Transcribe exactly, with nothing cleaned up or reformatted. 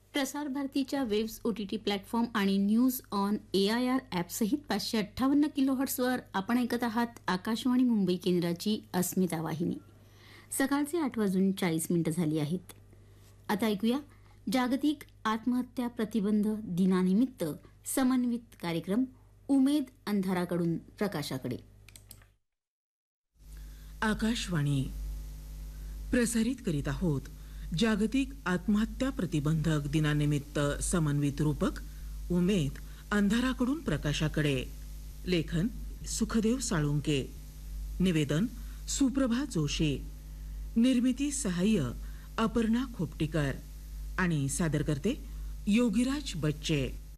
प्रसार भारतीच्या waves OTT platform आणि news on A I R ॲपसहित पाचशे अठ्ठावन्न किलो हर्ट्सवर आपण ऐकत आहात आकाशवाणी मुंबई केंद्राची अस्मिता वाहिनी. सकाळचे आठ वाजून चाळीस मिनिटं झाली आहेत. आता ऐकूया जागतिक आत्महत्या प्रतिबंध दिनानिमित्त समन्वित कार्यक्रम उमेद अंधाराकडून प्रकाशाकडे. आकाशवाणी प्रसारित करीत आहोत जागतिक आत्महत्या प्रतिबंधक दिनानिमित्त समन्वित रूपक उमेद अंधाराकडून प्रकाशाकडे. लेखन सुखदेव साळुंके, निवेदन सुप्रभा जोशी, निर्मिती सहाय्य अपर्णा खोपटीकर आणि सादर करते योगीराज बच्चे.